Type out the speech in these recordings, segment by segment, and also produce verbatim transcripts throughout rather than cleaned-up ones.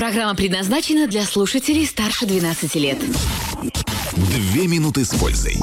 Программа предназначена для слушателей старше двенадцати лет. Две минуты с пользой.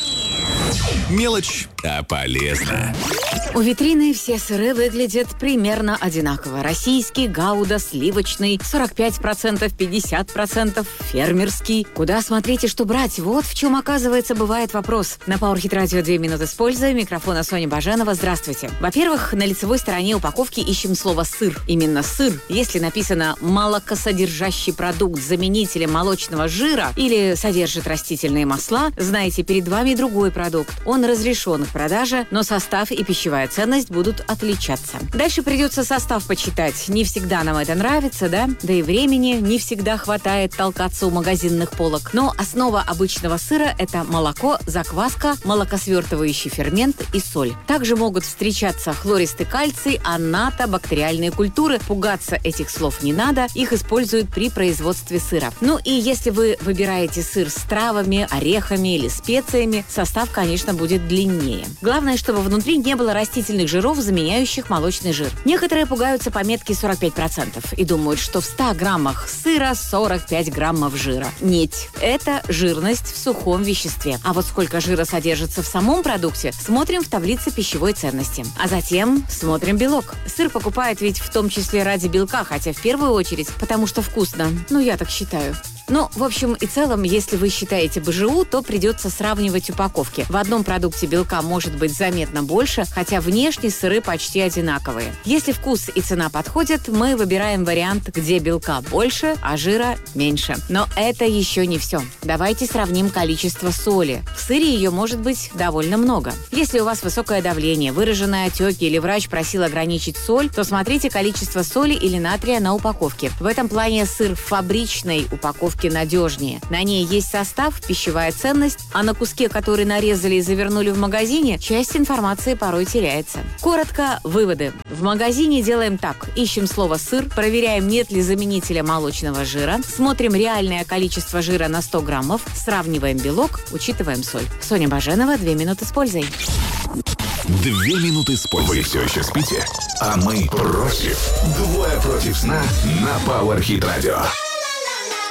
Мелочь, а полезно. У витрины все сыры выглядят примерно одинаково. Российский, гауда, сливочный, сорок пять процентов, пятьдесят процентов, фермерский. Куда смотреть и что брать? Вот в чем, оказывается, бывает вопрос. На Powerhit Radio «Две минуты с пользой». Микрофона Соня Баженова. Здравствуйте. Во-первых, на лицевой стороне упаковки ищем слово «сыр». Именно «сыр». Если написано «молокосодержащий продукт с заменителем молочного жира» или «содержит растительные масла», знаете, перед вами другой продукт. Он разрешен к продаже, но состав и пищевая ценность будут отличаться. Дальше придется состав почитать. Не всегда нам это нравится, да? Да и времени не всегда хватает толкаться у магазинных полок. Но основа обычного сыра – это молоко, закваска, молокосвертывающий фермент и соль. Также могут встречаться хлористый кальций, анната, бактериальные культуры. Пугаться этих слов не надо. Их используют при производстве сыра. Ну и если вы выбираете сыр с травами, орехами или специями, состав, конечно, будет длиннее. Главное, чтобы внутри не было растительных жиров, заменяющих молочный жир. Некоторые пугаются пометки сорок пять процентов и думают, что в ста граммах сыра сорок пять граммов жира. Нет, это жирность в сухом веществе. А вот сколько жира содержится в самом продукте, смотрим в таблице пищевой ценности. А затем смотрим белок. Сыр покупают ведь в том числе ради белка, хотя в первую очередь, потому что вкусно. Ну, я так считаю. Ну, в общем и целом, если вы считаете БЖУ, то придется сравнивать упаковки. В одном продукте белка может быть заметно больше, хотя внешне сыры почти одинаковые. Если вкус и цена подходят, мы выбираем вариант, где белка больше, а жира меньше. Но это еще не все. Давайте сравним количество соли. В сыре ее может быть довольно много. Если у вас высокое давление, выраженные отеки или врач просил ограничить соль, то смотрите количество соли или натрия на упаковке. В этом плане сыр в фабричной упаковке надежнее. На ней есть состав, пищевая ценность, а на куске, который нарезали и завернули в магазине, часть информации порой теряется. Коротко, выводы. В магазине делаем так. Ищем слово «сыр», проверяем, нет ли заменителя молочного жира, смотрим реальное количество жира на сто граммов, сравниваем белок, учитываем соль. Соня Баженова, «Две минуты с пользой». Две минуты с пользой. Вы все еще спите? А мы против. Двое против сна на Powerhit Radio.